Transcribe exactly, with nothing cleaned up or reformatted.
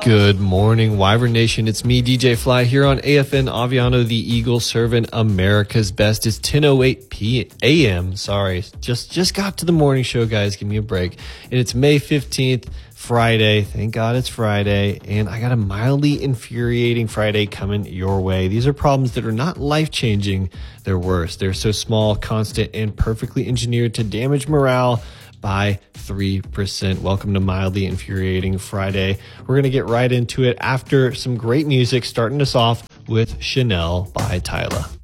Good morning, Wyvern Nation. It's me, D J Fly, here on A F N Aviano, the Eagle serving America's best. It's ten oh eight a m Sorry, just just got to the morning show, guys. Give me a break. And it's May fifteenth, Friday. Thank God it's Friday. And I got a mildly infuriating Friday coming your way. These are problems that are not life-changing. They're worse. They're so small, constant, and perfectly engineered to damage morale by three percent. Welcome to Mildly Infuriating Friday. We're going to get right into it after some great music, starting us off with Chanel by Tyla.